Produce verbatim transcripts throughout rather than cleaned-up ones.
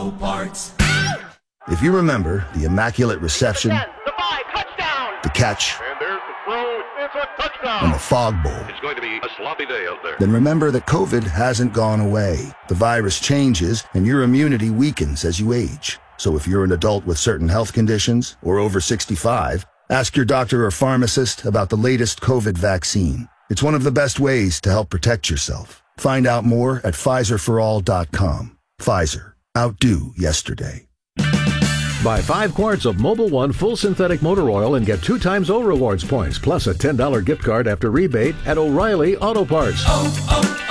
Auto Parts. If you remember the immaculate reception, the five, touchdown. the catch, And there's the throw. It's a touchdown. and the fog bowl, It's going to be a sloppy day out there. then remember that COVID hasn't gone away. The virus changes, and your immunity weakens as you age. So if you're an adult with certain health conditions or over sixty-five, ask your doctor or pharmacist about the latest COVID vaccine. It's one of the best ways to help protect yourself. Find out more at Pfizer for all dot com. Pfizer. Outdo yesterday. Buy five quarts of Mobil One full synthetic motor oil and get two times O Rewards points, plus a ten dollars gift card after rebate at O'Reilly Auto Parts. Oh,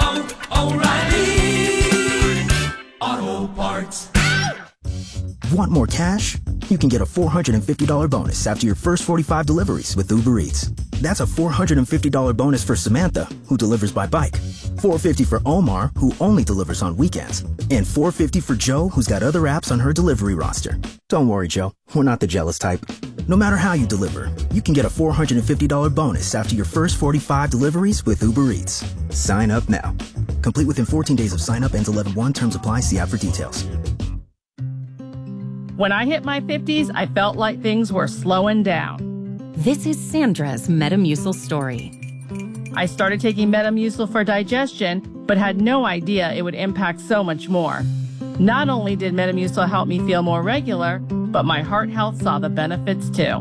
oh, oh, O'Reilly Auto Parts. Want more cash? You can get a four hundred fifty dollars bonus after your first forty-five deliveries with Uber Eats. That's a four hundred fifty dollars bonus for Samantha, who delivers by bike, four hundred fifty dollars for Omar, who only delivers on weekends, and four hundred fifty dollars for Joe, who's got other apps on her delivery roster. Don't worry, Joe. We're not the jealous type. No matter how you deliver, you can get a four hundred fifty dollars bonus after your first forty-five deliveries with Uber Eats. Sign up now. Complete within fourteen days of sign up. Ends eleven one. Terms apply. See app for details. When I hit my fifties, I felt like things were slowing down. This is Sandra's Metamucil story. I started taking Metamucil for digestion, but had no idea it would impact so much more. Not only did Metamucil help me feel more regular, but my heart health saw the benefits too.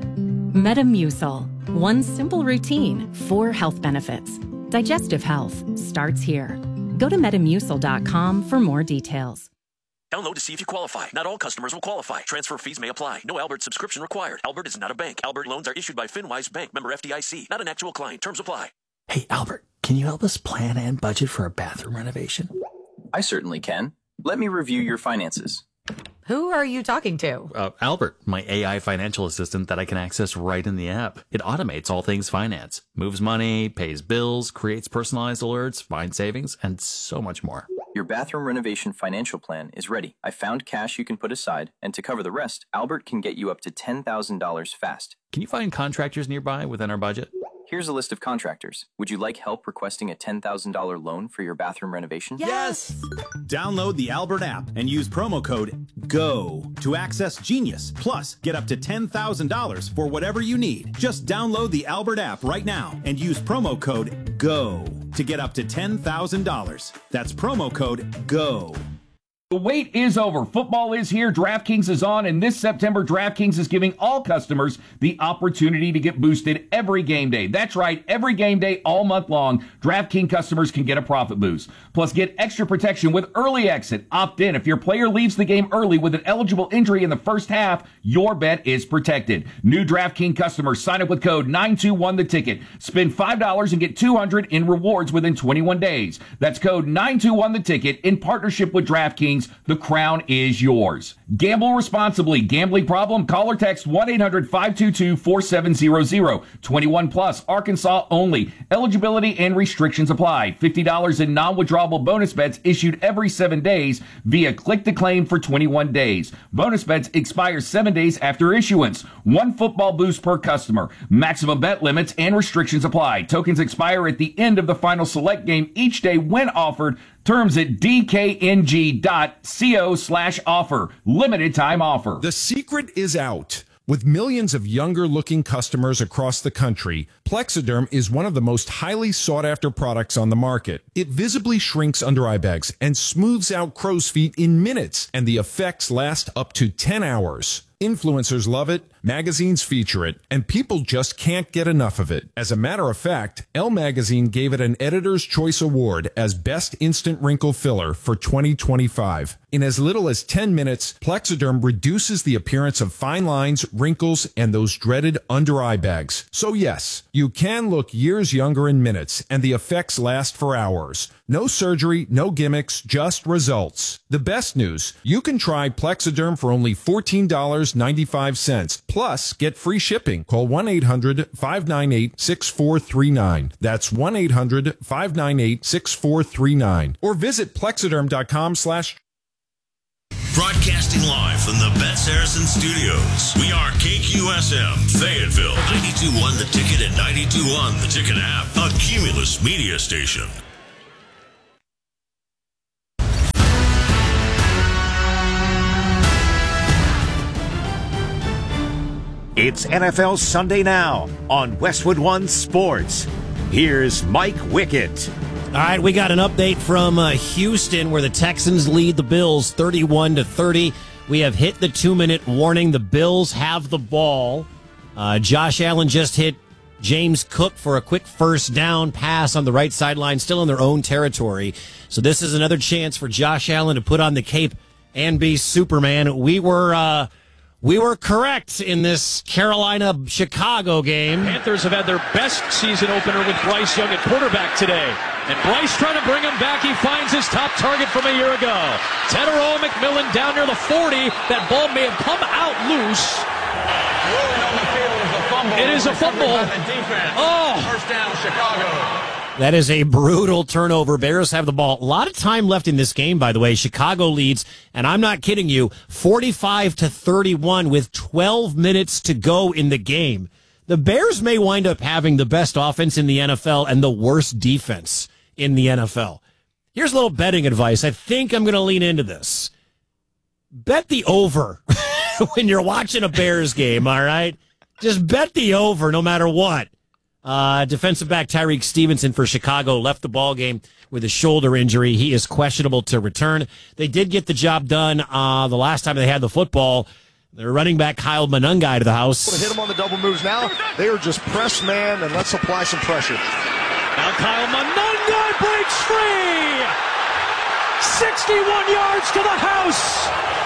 Metamucil. One simple routine, four health benefits. Digestive health starts here. Go to metamucil dot com for more details. Download to see if you qualify. Not all customers will qualify. Transfer fees may apply. No Albert subscription required. Albert is not a bank. Albert loans are issued by FinWise Bank, member F D I C. Not an actual client. Terms apply. Hey, Albert, can you help us plan and budget for a bathroom renovation? I certainly can. Let me review your finances. Who are you talking to? Uh, Albert, my A I financial assistant that I can access right in the app. It automates all things finance, moves money, pays bills, creates personalized alerts, finds savings, and so much more. Your bathroom renovation financial plan is ready. I found cash you can put aside, and to cover the rest, Albert can get you up to ten thousand dollars fast. Can you find contractors nearby within our budget? Here's a list of contractors. Would you like help requesting a ten thousand dollars loan for your bathroom renovation? Yes! Download the Albert app and use promo code GO to access Genius. Plus, get up to ten thousand dollars for whatever you need. Just download the Albert app right now and use promo code GO to get up to ten thousand dollars. That's promo code GO. The wait is over. Football is here. DraftKings is on. And this September, DraftKings is giving all customers the opportunity to get boosted every game day. That's right. Every game day all month long, DraftKings customers can get a profit boost. Plus, get extra protection with early exit. Opt in. If your player leaves the game early with an eligible injury in the first half, your bet is protected. New DraftKings customers sign up with code nine two one the ticket. Spend five dollars and get two hundred dollars in rewards within twenty-one days. That's code nine two one the ticket in partnership with DraftKings. The crown is yours. Gamble responsibly. Gambling problem? Call or text one eight hundred five two two four seven zero zero. twenty-one plus, Arkansas only. Eligibility and restrictions apply. fifty dollars in non-withdrawable bonus bets issued every seven days via click to claim for twenty-one days. Bonus bets expire seven days after issuance. One football boost per customer. Maximum bet limits and restrictions apply. Tokens expire at the end of the final select game each day when offered. Terms at dkng.co slash offer. Limited time offer. The secret is out. With millions of younger-looking customers across the country, Plexiderm is one of the most highly sought-after products on the market. It visibly shrinks under eye bags and smooths out crow's feet in minutes, and the effects last up to ten hours. Influencers love it, magazines feature it, and people just can't get enough of it. As a matter of fact, Elle Magazine gave it an Editor's Choice Award as Best Instant Wrinkle Filler for twenty twenty-five. In as little as ten minutes, Plexiderm reduces the appearance of fine lines, wrinkles, and those dreaded under-eye bags. So yes, you can look years younger in minutes, and the effects last for hours. No surgery, no gimmicks, just results. The best news, you can try Plexiderm for only fourteen dollars and ninety-five cents. Plus, get free shipping. Call one eight hundred five nine eight six four three nine. That's one eight hundred five nine eight six four three nine. Or visit plexiderm.com slash... Broadcasting live from the Bet Saracen Studios. We are K Q S M, Fayetteville, ninety-two point one The Ticket and ninety-two point one The Ticket app, a Cumulus media station. It's N F L Sunday Now on Westwood One Sports. Here's Mike Wickett. All right, we got an update from uh, Houston where the Texans lead the Bills thirty-one to thirty. We have hit the two-minute warning. The Bills have the ball. Uh, Josh Allen just hit James Cook for a quick first down pass on the right sideline, still in their own territory. So this is another chance for Josh Allen to put on the cape and be Superman. We were uh, we were correct in this Carolina-Chicago game. Panthers have had their best season opener with Bryce Young at quarterback today. And Bryce trying to bring him back. He finds his top target from a year ago. Tetairoa McMillan down near the forty. That ball may have come out loose. It is a fumble. Oh, first down, Chicago. That is a brutal turnover. Bears have the ball. A lot of time left in this game, by the way. Chicago leads, and I'm not kidding you, forty-five to thirty-one with twelve minutes to go in the game. The Bears may wind up having the best offense in the N F L and the worst defense in the N F L. Here's a little betting advice. I think I'm going to lean into this. Bet the over when you're watching a Bears game, all right? Just bet the over no matter what. Uh, defensive back Tyreek Stevenson for Chicago left the ball game with a shoulder injury. He is questionable to return. They did get the job done uh, the last time they had the football. Their running back Kyle Monangai to the house. Hit him on the double moves now. They are just press man, and let's apply some pressure. Now Kyle Monangai breaks free. sixty-one yards to the house.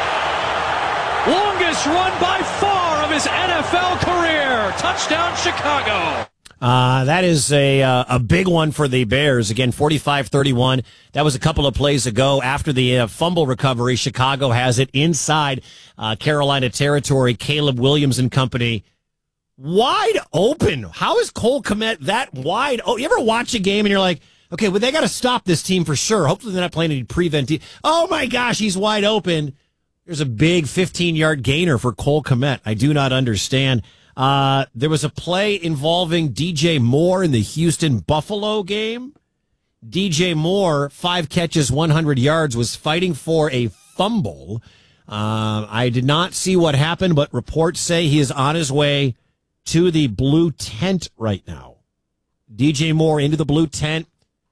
Longest run by far of his N F L career. Touchdown Chicago. Uh, that is a uh, a big one for the Bears. Again, forty-five thirty-one. That was a couple of plays ago. After the uh, fumble recovery, Chicago has it inside uh, Carolina territory. Caleb Williams and company wide open. How is Cole Kmet that wide? Oh, you ever watch a game and you're like, okay, well, they got to stop this team for sure. Hopefully they're not playing any prevent. De- oh, my gosh, he's wide open. There's a big fifteen-yard gainer for Cole Kmet. I do not understand. Uh, there was a play involving D J Moore in the Houston-Buffalo game. D J Moore, five catches, one hundred yards, was fighting for a fumble. Uh, I did not see what happened, but reports say he is on his way to the blue tent right now. D J Moore into the blue tent.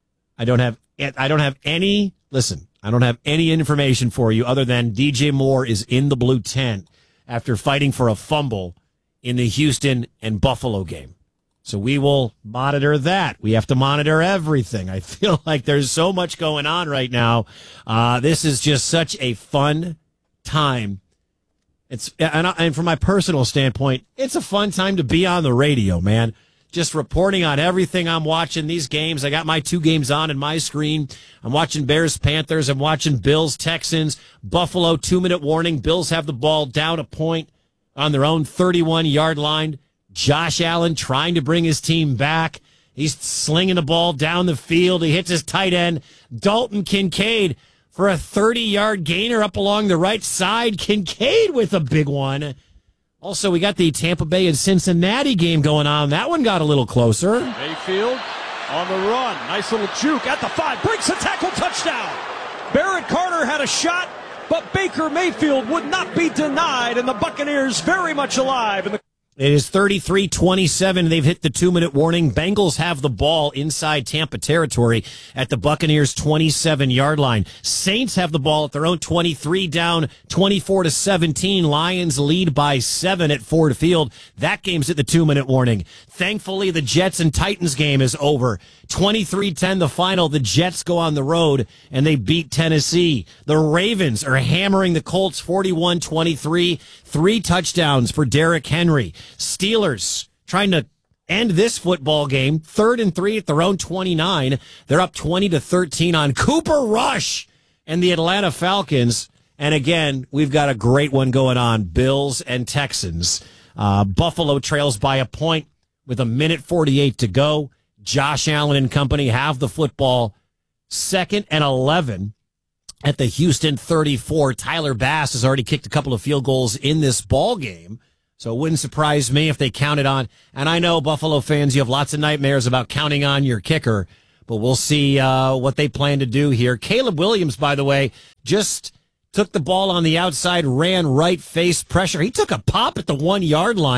I don't have, I don't have any, listen, I don't have any information for you other than D J Moore is in the blue tent after fighting for a fumble in the Houston and Buffalo game. So we will monitor that. We have to monitor everything. I feel like there's so much going on right now. Uh, this is just such a fun time. It's and, I, and from my personal standpoint, it's a fun time to be on the radio, man. Just reporting on everything I'm watching these games. I got my two games on in my screen. I'm watching Bears, Panthers. I'm watching Bills, Texans, Buffalo, two-minute warning. Bills have the ball down a point on their own thirty-one-yard line. Josh Allen trying to bring his team back. He's slinging the ball down the field. He hits his tight end, Dalton Kincaid, for a thirty-yard gainer up along the right side. Kincaid with a big one. Also, we got the Tampa Bay and Cincinnati game going on. That one got a little closer. Mayfield on the run. Nice little juke at the five. Breaks a tackle, touchdown. Barrett Carter had a shot, but Baker Mayfield would not be denied, and the Buccaneers very much alive. And the It is thirty-three twenty-seven. They've hit the two-minute warning. Bengals have the ball inside Tampa territory at the Buccaneers' twenty-seven-yard line. Saints have the ball at their own twenty-three, down twenty-four to seventeen. Lions lead by seven at Ford Field. That game's at the two-minute warning. Thankfully, the Jets and Titans game is over. twenty-three ten the final. The Jets go on the road, and they beat Tennessee. The Ravens are hammering the Colts forty-one twenty-three. Three touchdowns for Derrick Henry. Steelers trying to end this football game. Third and three at their own twenty-nine. They're up twenty to thirteen on Cooper Rush and the Atlanta Falcons. And again, we've got a great one going on. Bills and Texans. Uh, Buffalo trails by a point with a minute forty-eight to go. Josh Allen and company have the football. Second and eleven at the Houston thirty-four. Tyler Bass has already kicked a couple of field goals in this ball game. So it wouldn't surprise me if they counted on. And I know, Buffalo fans, you have lots of nightmares about counting on your kicker. But we'll see uh, what they plan to do here. Caleb Williams, by the way, just took the ball on the outside, ran right, face pressure. He took a pop at the one-yard line,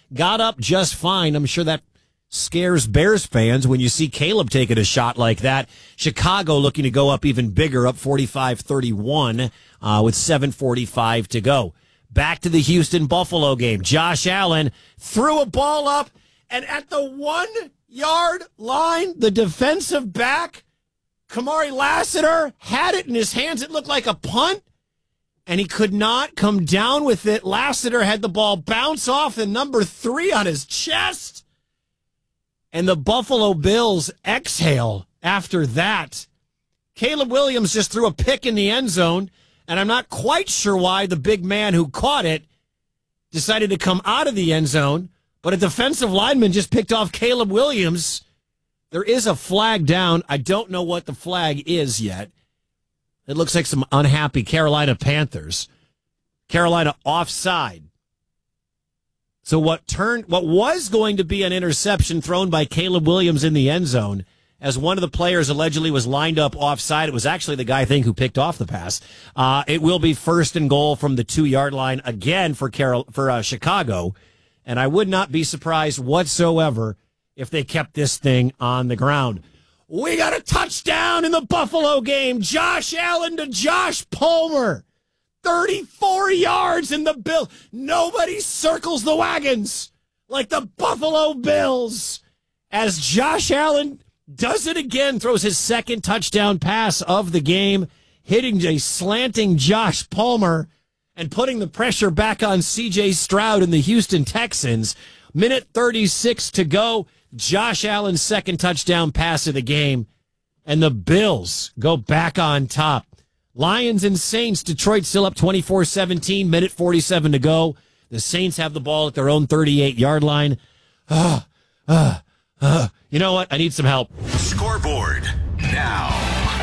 got up just fine. I'm sure that scares Bears fans when you see Caleb taking a shot like that. Chicago looking to go up even bigger, up forty-five thirty-one uh, with seven forty-five to go. Back to the Houston-Buffalo game. Josh Allen threw a ball up, and at the one-yard line, the defensive back, Kamari Lassiter, had it in his hands. It looked like a punt, and he could not come down with it. Lassiter had the ball bounce off the number three on his chest, and the Buffalo Bills exhale after that. Caleb Williams just threw a pick in the end zone, and I'm not quite sure why the big man who caught it decided to come out of the end zone, but a defensive lineman just picked off Caleb Williams. There is a flag down. I don't know what the flag is yet. It looks like some unhappy Carolina Panthers. Carolina offside. So what turned, what was going to be an interception thrown by Caleb Williams in the end zone, as one of the players allegedly was lined up offside. It was actually the guy, I think, who picked off the pass. Uh, it will be first and goal from the two-yard line again for Carol, for uh, Chicago. And I would not be surprised whatsoever if they kept this thing on the ground. We got a touchdown in the Buffalo game. Josh Allen to Josh Palmer. thirty-four yards in the Bill. Nobody circles the wagons like the Buffalo Bills. As Josh Allen does it again, throws his second touchdown pass of the game, hitting a slanting Josh Palmer and putting the pressure back on C J Stroud and the Houston Texans. Minute thirty-six to go. Josh Allen's second touchdown pass of the game, and the Bills go back on top. Lions and Saints, Detroit still up twenty-four seventeen, minute forty-seven to go. The Saints have the ball at their own thirty-eight-yard line. Uh, uh, uh. You know what? I need some help. Scoreboard now.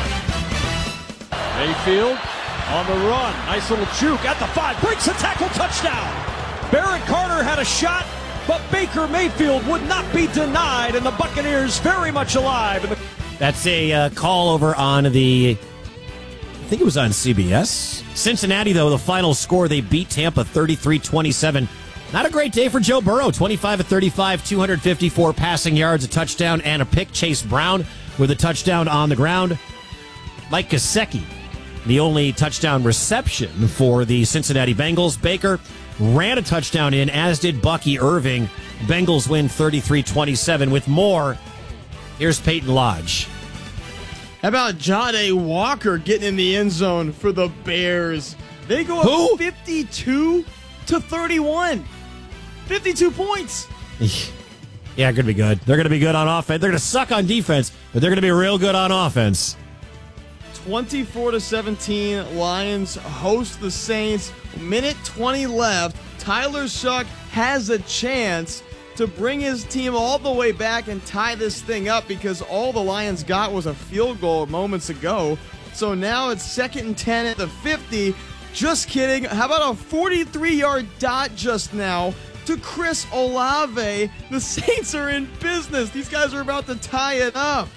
Mayfield on the run. Nice little juke at the five. Breaks the tackle, touchdown. Barrett Carter had a shot, but Baker Mayfield would not be denied, and the Buccaneers very much alive. And the- That's a uh, call over on the, I think it was on C B S. Cincinnati, though, the final score, they beat Tampa thirty-three twenty-seven. Not a great day for Joe Burrow. twenty-five of thirty-five, two hundred fifty-four passing yards, a touchdown, and a pick. Chase Brown with a touchdown on the ground. Mike Gesicki, the only touchdown reception for the Cincinnati Bengals. Baker ran a touchdown in, as did Bucky Irving. Bengals win thirty-three twenty-seven. With more, here's Peyton Lodge. How about Jahdae Walker getting in the end zone for the Bears? They go Who? up fifty-two to thirty-one. fifty-two points. Yeah, going to be good. They're going to be good on offense. They're going to suck on defense, but they're going to be real good on offense. twenty-four to seventeen, Lions host the Saints. Minute twenty left. Tyler Shuck has a chance to bring his team all the way back and tie this thing up, because all the Lions got was a field goal moments ago. So now it's second and ten at the fifty. Just kidding. How about a forty-three-yard dot just now to Chris Olave? The Saints are in business. These guys are about to tie it up.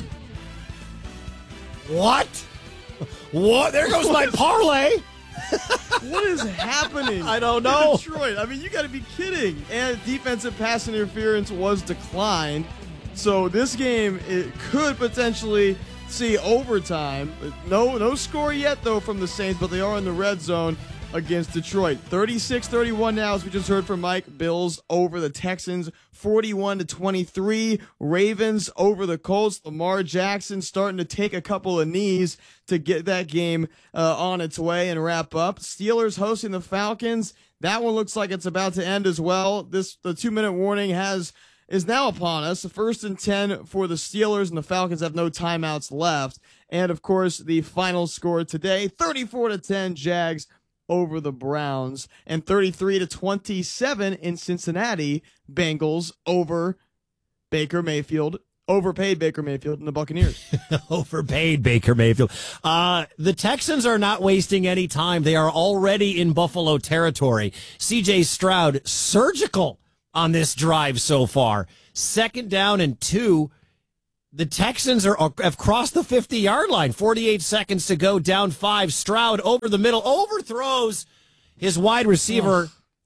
What? What? There goes my parlay. What is happening? I don't know. Detroit. I mean, you got to be kidding. And defensive pass interference was declined. So this game, it could potentially see overtime. No, no score yet, though, from the Saints, but they are in the red zone against Detroit. thirty-six thirty-one now, as we just heard from Mike. Bills over the Texans, forty-one to twenty-three. Ravens over the Colts. Lamar Jackson starting to take a couple of knees to get that game uh, on its way and wrap up. Steelers hosting the Falcons. That one looks like it's about to end as well. This the two-minute warning has is now upon us. The first and ten for the Steelers, and the Falcons have no timeouts left. And, of course, the final score today, thirty-four to ten, Jags over the Browns, and thirty-three to twenty-seven in Cincinnati, Bengals over Baker Mayfield, overpaid Baker Mayfield and the Buccaneers. Overpaid Baker Mayfield. Uh, the Texans are not wasting any time. They are already in Buffalo territory. C J Stroud, surgical on this drive so far. Second down and two. The Texans are, are have crossed the fifty-yard line. forty-eight seconds to go, down five. Stroud over the middle, overthrows his wide receiver.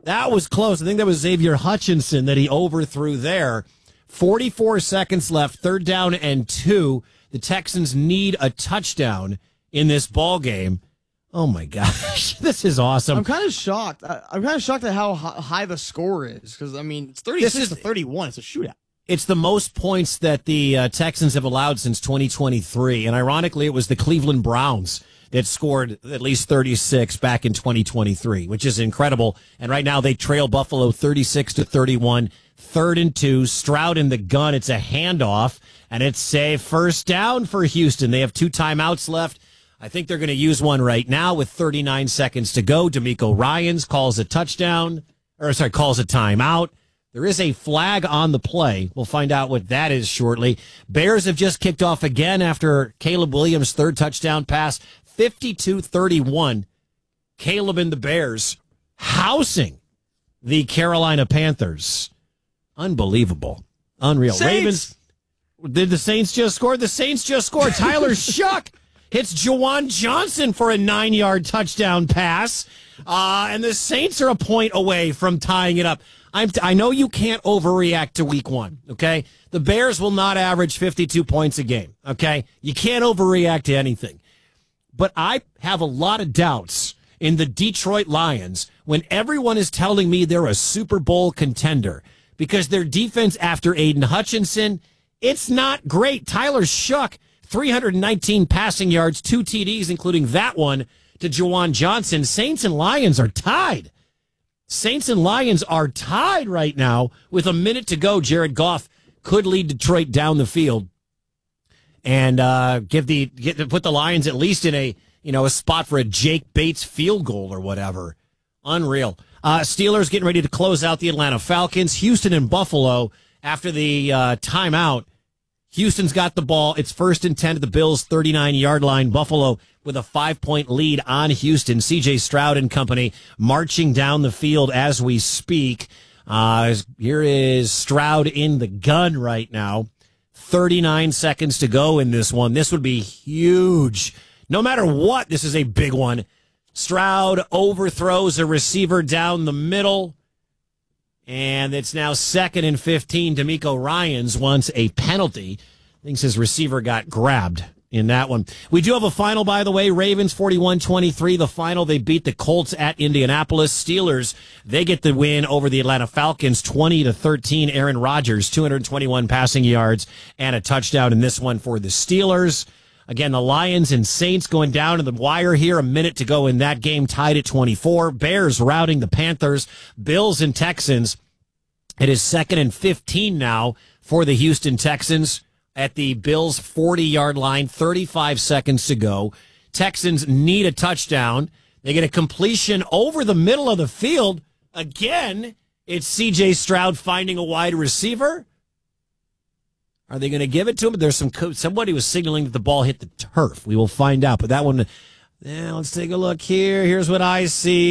That was close. I think that was Xavier Hutchinson that he overthrew there. forty-four seconds left, third down and two. The Texans need a touchdown in this ball game. Oh, my gosh. This is awesome. I'm kind of shocked. I, I'm kind of shocked at how hi- high the score is because, I mean, it's thirty-six is, to thirty-one. It's a shootout. It's the most points that the uh, Texans have allowed since twenty twenty-three. And ironically, it was the Cleveland Browns that scored at least thirty-six back in twenty twenty-three, which is incredible. And right now they trail Buffalo thirty-six to thirty-one, third and two. Stroud in the gun. It's a handoff, and it's a first down for Houston. They have two timeouts left. I think they're going to use one right now with thirty-nine seconds to go. D'Amico Ryans calls a touchdown, or sorry, calls a timeout. There is a flag on the play. We'll find out what that is shortly. Bears have just kicked off again after Caleb Williams' third touchdown pass, fifty-two thirty-one. Caleb and the Bears housing the Carolina Panthers. Unbelievable. Unreal. Saints. Ravens. Did the Saints just score? The Saints just scored. Tyler Shuck hits Juwan Johnson for a nine-yard touchdown pass. Uh, and the Saints are a point away from tying it up. I'm t- I know you can't overreact to week one, okay? The Bears will not average fifty-two points a game, okay? You can't overreact to anything. But I have a lot of doubts in the Detroit Lions when everyone is telling me they're a Super Bowl contender because their defense after Aiden Hutchinson, it's not great. Tyler Shuck, three hundred nineteen passing yards, two T Ds, including that one to Juwan Johnson. Saints and Lions are tied. Saints and Lions are tied right now with a minute to go. Jared Goff could lead Detroit down the field and uh, give the get put the Lions at least in a you know a spot for a Jake Bates field goal or whatever. Unreal. Uh, Steelers getting ready to close out the Atlanta Falcons. Houston and Buffalo after the uh, timeout. Houston's got the ball. It's first and ten at the Bills' thirty-nine-yard line. Buffalo with a five-point lead on Houston. C J Stroud and company marching down the field as we speak. Uh, here is Stroud in the gun right now. thirty-nine seconds to go in this one. This would be huge. No matter what, this is a big one. Stroud overthrows a receiver down the middle. And it's now second and fifteen. D'Amico Ryans wants a penalty. Thinks his receiver got grabbed in that one. We do have a final, by the way. Ravens forty-one twenty-three. The final, they beat the Colts at Indianapolis. Steelers, they get the win over the Atlanta Falcons twenty to thirteen. Aaron Rodgers, two hundred twenty-one passing yards and a touchdown in this one for the Steelers. Again, the Lions and Saints going down to the wire here. A minute to go in that game, tied at twenty-four. Bears routing the Panthers. Bills and Texans. It is second and fifteen now for the Houston Texans at the Bills' forty-yard line. thirty-five seconds to go. Texans need a touchdown. They get a completion over the middle of the field. Again, it's C J Stroud finding a wide receiver. Are they going to give it to him? There's some somebody was signaling that the ball hit the turf. We will find out. But that one, yeah, let's take a look here. Here's what I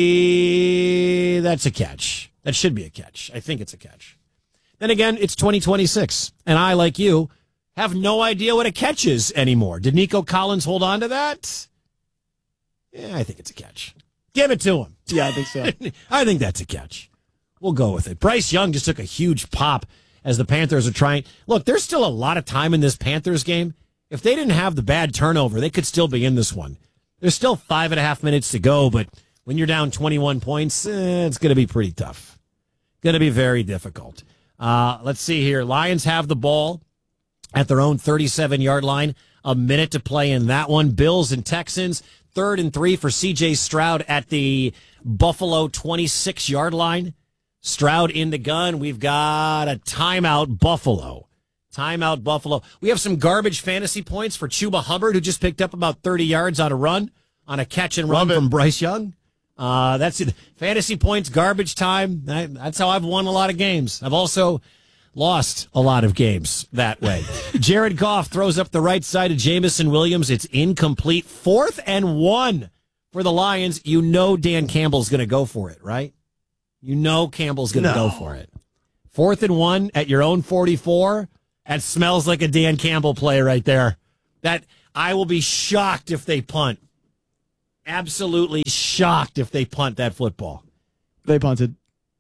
see. That's a catch. That should be a catch. I think it's a catch. Then again, it's twenty twenty-six, and I, like you, have no idea what a catch is anymore. Did Nico Collins hold on to that? Yeah, I think it's a catch. Give it to him. Yeah, I think so. I think that's a catch. We'll go with it. Bryce Young just took a huge pop as the Panthers are trying. Look, there's still a lot of time in this Panthers game. If they didn't have the bad turnover, they could still be in this one. There's still five and a half minutes to go, but when you're down twenty-one points, eh, it's going to be pretty tough. Going to be very difficult. Uh, let's see here. Lions have the ball at their own thirty-seven-yard line. A minute to play in that one. Bills and Texans, third and three for C J Stroud at the Buffalo twenty-six-yard line. Stroud in the gun. We've got a timeout, Buffalo. Timeout, Buffalo. We have some garbage fantasy points for Chuba Hubbard, who just picked up about thirty yards on a run, on a catch and run from Bryce Young. Uh, that's it. Fantasy points, garbage time. I, that's how I've won a lot of games. I've also lost a lot of games that way. Jared Goff throws up the right side of Jamison Williams. It's incomplete. Fourth and one for the Lions. You know Dan Campbell's going to go for it, right? You know Campbell's going to No. go for it. Fourth and one at your own forty-four. That smells like a Dan Campbell play right there. That I will be shocked if they punt. Absolutely shocked if they punt that football. They punted.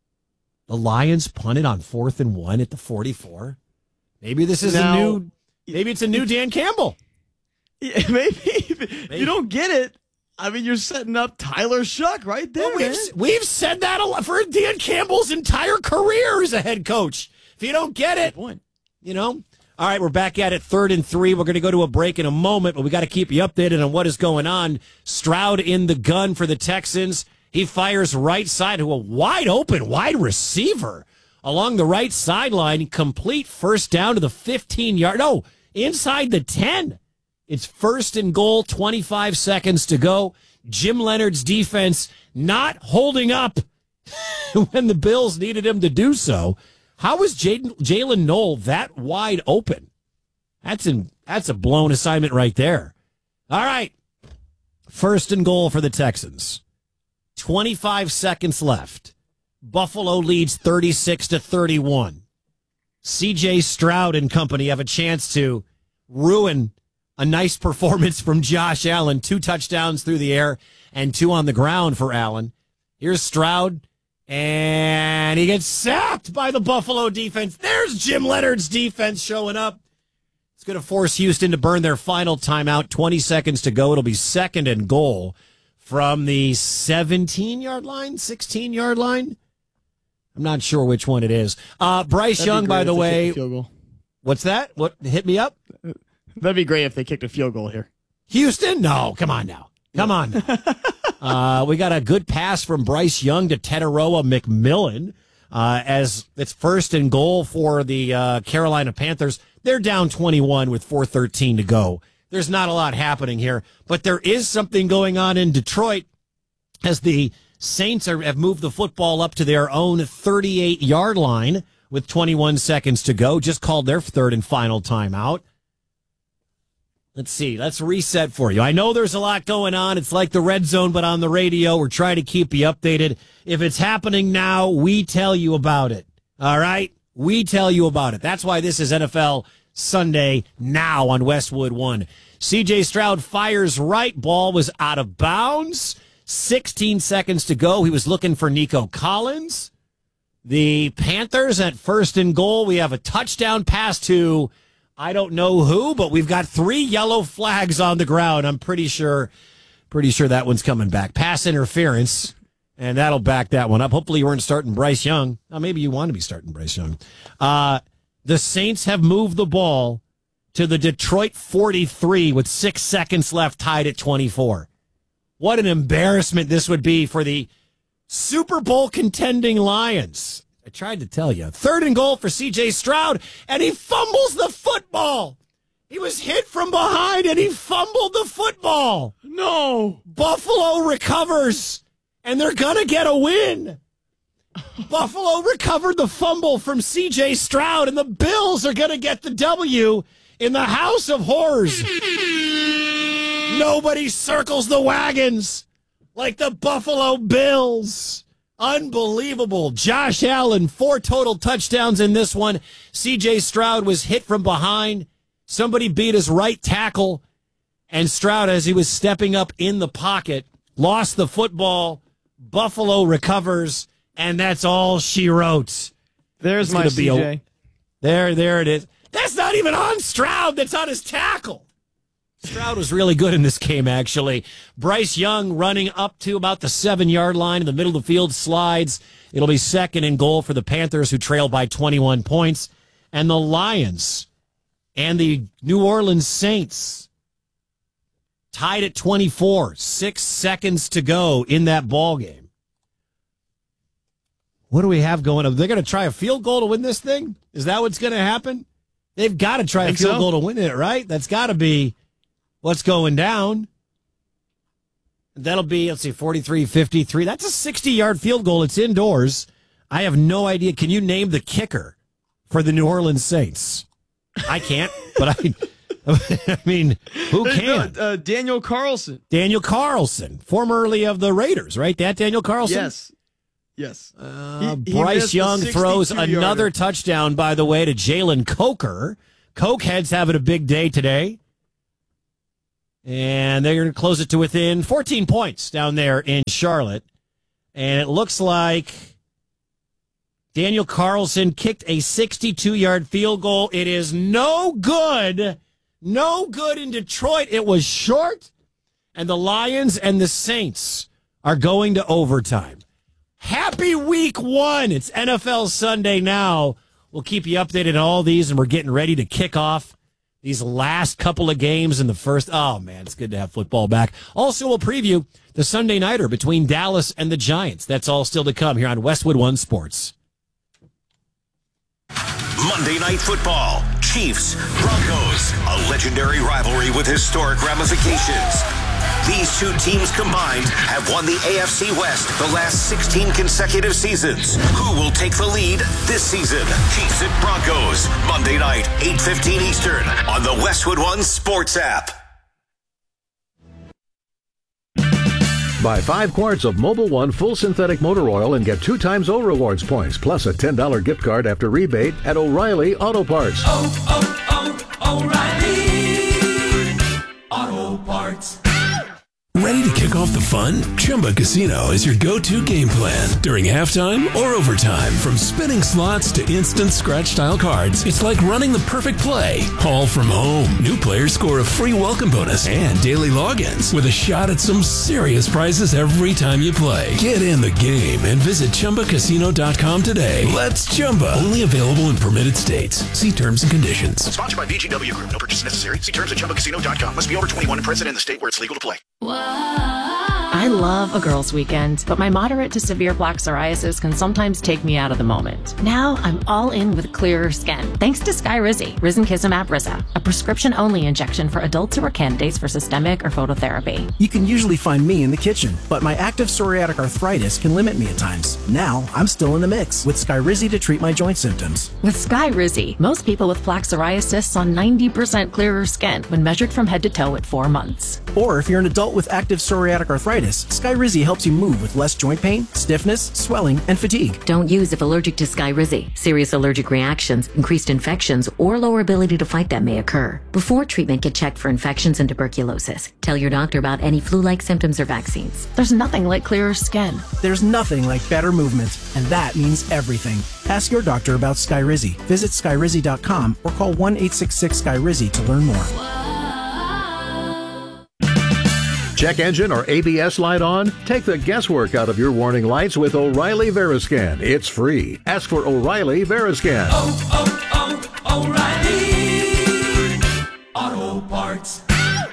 The Lions punted on fourth and one at the forty-four. Maybe this is Now, a new, maybe it's a new Dan Campbell. Yeah, maybe if you don't get it, I mean, you're setting up Tyler Shuck right there. Well, we've, man. we've said that a lot for Dan Campbell's entire career as a head coach. If you don't get it, point. you know. All right, we're back at it, third and three. We're going to go to a break in a moment, but we got to keep you updated on what is going on. Stroud in the gun for the Texans. He fires right side to a wide open wide receiver along the right sideline. Complete first down to the fifteen-yard. No, inside the ten. It's first and goal, twenty-five seconds to go. Jim Leonard's defense not holding up when the Bills needed him to do so. How was Jalen Noel that wide open? That's in, that's a blown assignment right there. All right. First and goal for the Texans. twenty-five seconds left. Buffalo leads thirty-six to thirty-one. C J Stroud and company have a chance to ruin a nice performance from Josh Allen. Two touchdowns through the air and two on the ground for Allen. Here's Stroud, and he gets sacked by the Buffalo defense. There's Jim Leonard's defense showing up. It's going to force Houston to burn their final timeout. twenty seconds to go. It'll be second and goal from the seventeen-yard line, sixteen-yard line. I'm not sure which one it is. Uh, Bryce That'd Young, by the way. Field goal. What's that? What hit me up? That'd be great if they kicked a field goal here. Houston? No, come on now. Come on. uh, we got a good pass from Bryce Young to Teteroa McMillan uh, as it's first and goal for the uh, Carolina Panthers. They're down twenty-one with four thirteen to go. There's not a lot happening here, but there is something going on in Detroit as the Saints are, have moved the football up to their own thirty-eight-yard line with twenty-one seconds to go. Just called their third and final timeout. Let's see. Let's reset for you. I know there's a lot going on. It's like the red zone, but on the radio. We're trying to keep you updated. If it's happening now, we tell you about it. All right? We tell you about it. That's why this is N F L Sunday now on Westwood One. C J Stroud fires right. Ball was out of bounds. sixteen seconds to go. He was looking for Nico Collins. The Panthers at first and goal. We have a touchdown pass to I don't know who, but we've got three yellow flags on the ground. I'm pretty sure, pretty sure that one's coming back. Pass interference, and that'll back that one up. Hopefully you weren't starting Bryce Young. Oh, maybe you want to be starting Bryce Young. Uh, the Saints have moved the ball to the Detroit forty-three with six seconds left, tied at twenty-four. What an embarrassment this would be for the Super Bowl contending Lions. I tried to tell you. Third and goal for C J Stroud, and he fumbles the football. He was hit from behind, and he fumbled the football. No. Buffalo recovers, and they're going to get a win. Buffalo recovered the fumble from C J Stroud, and the Bills are going to get the W in the House of Horrors. Nobody circles the wagons like the Buffalo Bills. Unbelievable. Josh Allen, four total touchdowns in this one. C J Stroud was hit from behind. Somebody beat his right tackle. And Stroud, as he was stepping up in the pocket, lost the football. Buffalo recovers. And that's all she wrote. There's my C J. A, there, there it is. That's not even on Stroud. That's on his tackle. Stroud was really good in this game, actually. Bryce Young running up to about the seven-yard line in the middle of the field, slides. It'll be second and goal for the Panthers, who trail by twenty-one points. And the Lions and the New Orleans Saints tied at twenty-four. Six seconds to go in that ball game. What do we have going on? They're going to try a field goal to win this thing? Is that what's going to happen? They've got to try a field so. goal to win it, right? That's got to be what's going down. That'll be, let's see, forty-three fifty-three. That's a sixty-yard field goal. It's indoors. I have no idea. Can you name the kicker for the New Orleans Saints? I can't, but I, I mean, who can? Uh, Daniel Carlson. Daniel Carlson, formerly of the Raiders, right? That Daniel Carlson? Yes. Yes. Uh, he, he Bryce Young throws another touchdown, by the way, to Jalen Coker. Cokehead's having a big day today. And they're going to close it to within fourteen points down there in Charlotte. And it looks like Daniel Carlson kicked a sixty-two-yard field goal. It is no good. No good in Detroit. It was short, and the Lions and the Saints are going to overtime. Happy week one. It's N F L Sunday now. We'll keep you updated on all these, and we're getting ready to kick off these last couple of games in the first. Oh, man, it's good to have football back. Also, we'll preview the Sunday nighter between Dallas and the Giants. That's all still to come here on Westwood One Sports. Monday Night Football, Chiefs, Broncos, a legendary rivalry with historic ramifications. These two teams combined have won the A F C West the last sixteen consecutive seasons. Who will take the lead this season? Chiefs at Broncos, Monday night, eight fifteen Eastern, on the Westwood One Sports app. Buy five quarts of Mobil One full synthetic motor oil and get two times O Rewards points, plus a ten dollars gift card after rebate at O'Reilly Auto Parts. Oh, oh, oh, O'Reilly Auto Parts. Ready to kick off the fun? Chumba Casino is your go-to game plan during halftime or overtime. From spinning slots to instant scratch-style cards, it's like running the perfect play, all from home. New players score a free welcome bonus and daily logins with a shot at some serious prizes every time you play. Get in the game and visit Chumba Casino dot com today. Let's Chumba. Only available in permitted states. See terms and conditions. Sponsored by V G W Group. No purchase necessary. See terms at Chumba Casino dot com. Must be over twenty-one and present in the state where it's legal to play. I love a girl's weekend, but my moderate to severe plaque psoriasis can sometimes take me out of the moment. Now I'm all in with clearer skin, thanks to Skyrizi, Risankizumab Riza, a prescription-only injection for adults who are candidates for systemic or phototherapy. You can usually find me in the kitchen, but my active psoriatic arthritis can limit me at times. Now I'm still in the mix with Skyrizi to treat my joint symptoms. With Skyrizi, most people with plaque psoriasis saw ninety percent clearer skin when measured from head to toe at four months. Or if you're an adult with active psoriatic arthritis, Skyrizi helps you move with less joint pain, stiffness, swelling, and fatigue. Don't use if allergic to Skyrizi. Serious allergic reactions, increased infections, or lower ability to fight them may occur. Before treatment, get checked for infections and tuberculosis. Tell your doctor about any flu-like symptoms or vaccines. There's nothing like clearer skin. There's nothing like better movement, and that means everything. Ask your doctor about Skyrizi. Visit Skyrizi dot com or call one eight six six Skyrizi to learn more. Check engine or A B S light on? Take the guesswork out of your warning lights with O'Reilly Veriscan. It's free. Ask for O'Reilly Veriscan. Oh, oh, oh, O'Reilly Auto Parts.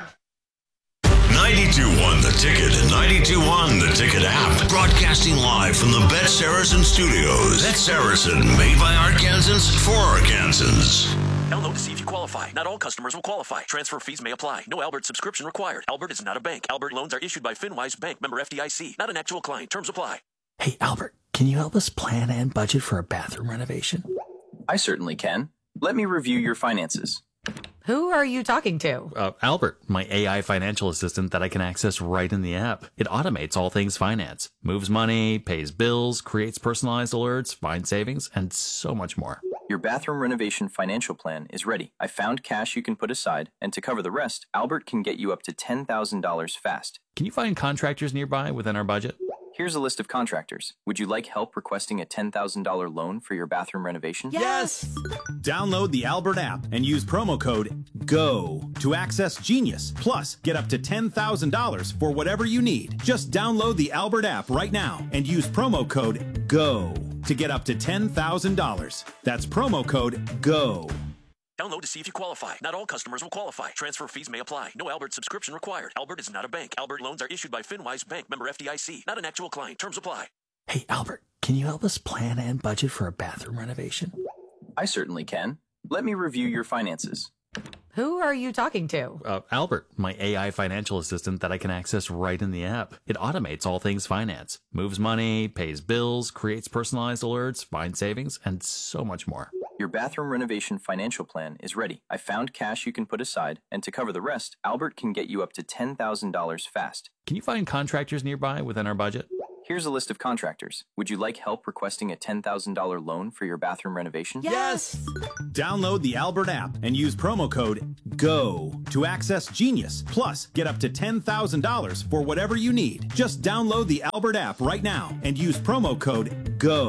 ninety-two one The Ticket and ninety-two one The Ticket app. Broadcasting live from the Bet Saracen Studios. Bet Saracen, made by Arkansans for Arkansans. Download to see if you qualify. Not all customers will qualify. Transfer fees may apply. No Albert subscription required. Albert is not a bank. Albert loans are issued by FinWise Bank, member F D I C. Not an actual client. Terms apply. Hey, Albert, can you help us plan and budget for a bathroom renovation? I certainly can. Let me review your finances. Who are you talking to? Uh, Albert, my A I financial assistant that I can access right in the app. It automates all things finance. Moves money, pays bills, creates personalized alerts, finds savings, and so much more. Your bathroom renovation financial plan is ready. I found cash you can put aside, and to cover the rest, Albert can get you up to ten thousand dollars fast. Can you find contractors nearby within our budget? Here's a list of contractors. Would you like help requesting a ten thousand dollars loan for your bathroom renovation? Yes! Download the Albert app and use promo code GO to access Genius. Plus, get up to ten thousand dollars for whatever you need. Just download the Albert app right now and use promo code GO to get up to ten thousand dollars. That's promo code GO. Download to see if you qualify. Not all customers will qualify. Transfer fees may apply. No Albert subscription required. Albert is not a bank. Albert loans are issued by FinWise Bank, member F D I C. Not an actual client. Terms apply. Hey, Albert, can you help us plan and budget for a bathroom renovation? I certainly can. Let me review your finances. Who are you talking to? Uh, Albert, my A I financial assistant that I can access right in the app. It automates all things finance. Moves money, pays bills, creates personalized alerts, finds savings, and so much more. Your bathroom renovation financial plan is ready. I found cash you can put aside, and to cover the rest, Albert can get you up to ten thousand dollars fast. Can you find contractors nearby within our budget? Here's a list of contractors. Would you like help requesting a ten thousand dollars loan for your bathroom renovation? Yes! Download the Albert app and use promo code GO to access Genius. Plus, get up to ten thousand dollars for whatever you need. Just download the Albert app right now and use promo code GO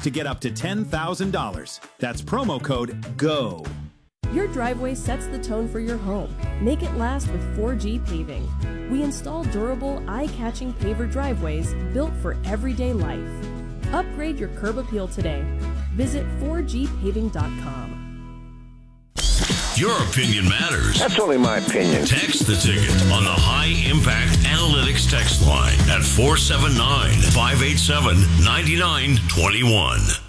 to get up to ten thousand dollars. That's promo code GO. Your driveway sets the tone for your home. Make it last with four G Paving. We install durable, eye-catching paver driveways built for everyday life. Upgrade your curb appeal today. Visit four G paving dot com. Your opinion matters. That's only my opinion. Text the ticket on the High Impact Analytics text line at four seven nine, five eight seven, nine nine two one.